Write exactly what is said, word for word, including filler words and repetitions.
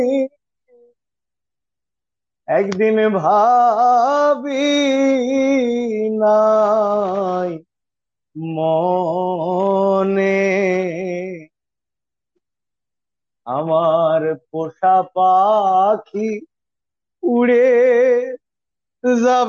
একদিন ভাবি নাই মনে আমার পোষা পাখি উড়ে যাবে।